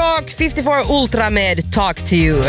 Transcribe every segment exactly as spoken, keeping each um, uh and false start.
Rock femtiofyra Ultra med Talk to You.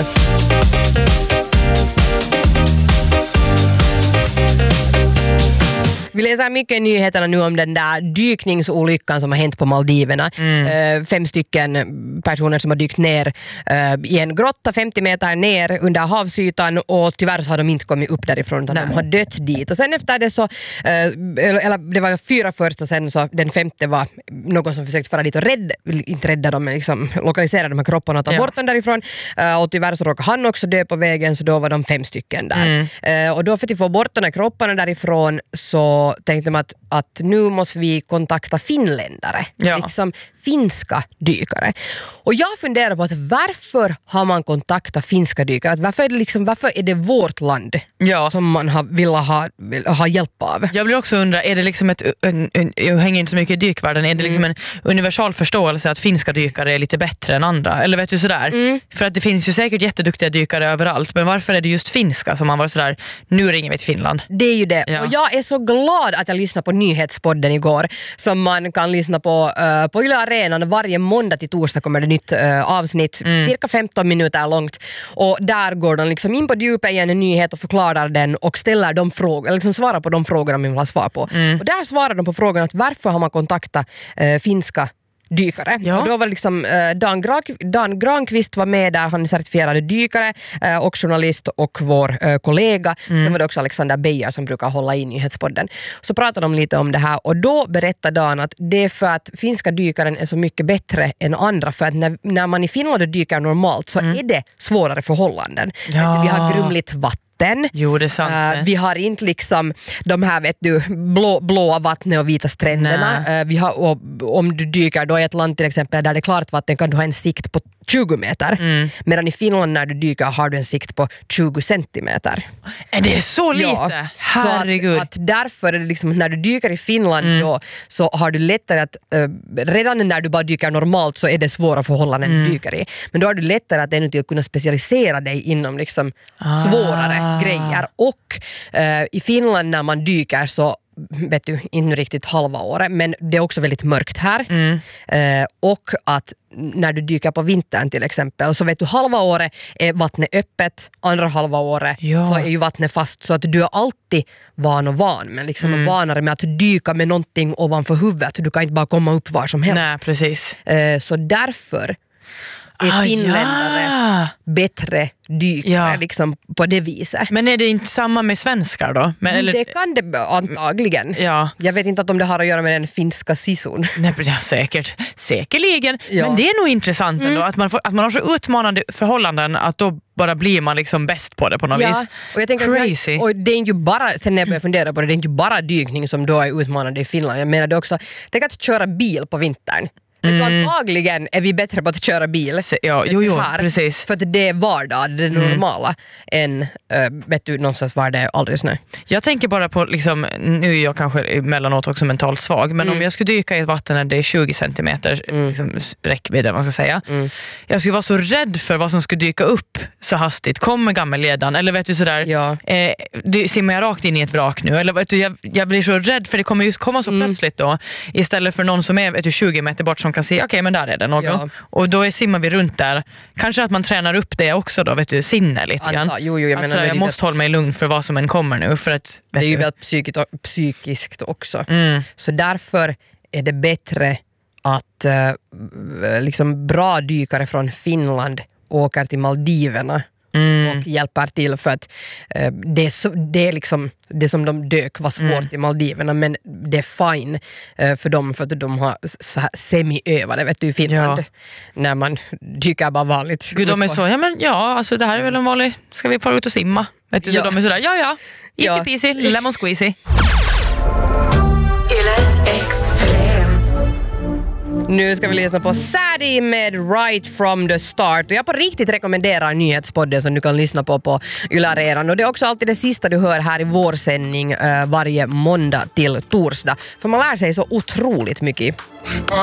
Vi läser mycket i nyheterna nu om den där dykningsolyckan som har hänt på Maldiverna. Mm. Uh, fem stycken personer som har dykt ner uh, i en grotta femtio meter ner under havsytan, och tyvärr så har de inte kommit upp därifrån utan Nej. de har dött dit. Och sen efter det så, uh, eller det var fyra först och sen så den femte var någon som försökte fara dit och rädda, inte rädda dem men liksom lokalisera de här kropparna och ta ja. bort dem därifrån. Uh, och tyvärr så råkade han också dö på vägen, så då var de fem stycken där. Mm. Uh, och då för att få bort de här kropparna därifrån så tänkte man att, att nu måste vi kontakta finländare, ja. liksom finska dykare. Och jag funderar på att varför har man kontaktat finska dykare? Att varför, är det liksom, varför är det vårt land ja. som man har, vill, ha, vill ha hjälp av? Jag blir också undra, är det liksom ett, en, en, jag hänger inte så mycket i dykvärlden, är det liksom mm. en universal förståelse att finska dykare är lite bättre än andra? Eller vet du sådär? Mm. För att det finns ju säkert jätteduktiga dykare överallt, men varför är det just finska som man var sådär, nu ringer vi till Finland? Det är ju det. Ja. Och jag är så glad att jag lyssnade på nyhetspodden igår, som man kan lyssna på uh, på Yle Arenan. Varje måndag till torsdag kommer det nytt uh, avsnitt, mm. cirka femton minuter långt, och där går de liksom in på djupet i en nyhet och förklarar den och ställer de frågor, eller liksom svarar på de frågor de vill ha svar på. Mm. Och där svarar de på frågan att varför har man kontaktat uh, finska dykare. Ja. Och då var liksom eh, Dan, Gran, Dan Granqvist var med där, han är certifierad dykare eh, och journalist och vår eh, kollega. Mm. Sen var det också Alexander Beijer som brukar hålla i nyhetspodden. Så pratade de lite om det här, och då berättade Dan att det är för att finska dykaren är så mycket bättre än andra, för att när, när man i Finland dyker normalt så mm. är det svårare förhållanden. Ja. Vi har grumligt vatten. Jo, det är sant. Uh, vi har inte liksom de här, vet du, blå, blåa vattnet och vita stränderna. Uh, vi har, och, om du dyker då i ett land till exempel där det är klart vatten kan du ha en sikt på tjugo meter. Mm. Medan i Finland när du dyker har du en sikt på tjugo centimeter. Är det så lite? Ja. Herregud. Så att, att därför liksom, när du dyker i Finland mm. då, så har du lättare att uh, redan när du bara dyker normalt så är det svåra förhållanden mm. du dyker i. Men då har du lättare att ännu till kunna specialisera dig inom liksom ah. svårare grejer. Och uh, i Finland när man dyker så vet du, inte riktigt halva året, men det är också väldigt mörkt här. Mm. Uh, och att när du dyker på vintern till exempel, så vet du, halva året är vattnet öppet, andra halva året ja. så är ju vattnet fast, så att du är alltid van och van, men liksom mm. vanare med att dyka med någonting ovanför huvudet. Du kan inte bara komma upp var som helst. Nej, precis. Uh, så därför är ah, finländare ja. bättre dykare ja. liksom på det viset. Men är det inte samma med svenskar då? Men, eller... Det kan det antagligen. Ja. Jag vet inte om det har att göra med den finska sisun. Nej, ja, säkert. Säkerligen. Ja. Men det är nog intressant mm. ändå att man, får, att man har så utmanande förhållanden att då bara blir man liksom bäst på det på något ja. vis. Och jag tänker Crazy. Att, och det är inte bara, sen när jag börjar fundera på det, det är inte bara dykning som då är utmanande i Finland. Jag menar det också, tänk att köra bil på vintern. Mm. Antagligen är vi bättre på att köra bil. Ja, jo, jo, precis. För att det är vardag, det är normala mm. än, äh, vet du, någonstans var det aldrig snö. Jag tänker bara på, liksom, nu är jag kanske emellanåt också mentalt svag, men mm. om jag skulle dyka i ett vatten där det är tjugo centimeter mm. liksom, räckvidd, man ska säga. Mm. Jag skulle vara så rädd för vad som skulle dyka upp så hastigt. Kommer gammelledan, eller vet du sådär, ja. eh, du simmar jag rakt in i ett vrak nu, eller vet du, jag, jag blir så rädd för det kommer just komma så mm. plötsligt då, istället för någon som är vet du, tjugo meter bort som kan se, okej okay, men där är det någon. Ja. Och då är, simmar vi runt där. Kanske att man tränar upp det också då, vet du, sinne lite grann. Anta, jo, jo, jag alltså, menar, jag måste hålla mig lugn för vad som än kommer nu. För att, det är ju väldigt psykiskt, psykiskt också. Mm. Så därför är det bättre att uh, liksom bra dykare från Finland åker till Maldiverna. Mm. och hjälper till, för att uh, det, är så, det är liksom det som de dök var svårt mm. i Maldiverna, men det är fine uh, för dem, för att de har så här semi-övade, vet du, i Finland ja. när man dyker bara vanligt. Gud, de är så, ja men ja, alltså det här är väl en vanlig, ska vi få ut och simma? Vet du, ja. så de är sådär, ja ja, easy ja. peasy, lemon squeezy. Nu ska vi lyssna på Sadie med Right from the Start. Och jag på riktigt rekommenderar nyhetspodden som du kan lyssna på på Yle Arenan. Och det är också alltid det sista du hör här i vår sändning uh, varje måndag till torsdag. För man lär sig så otroligt mycket.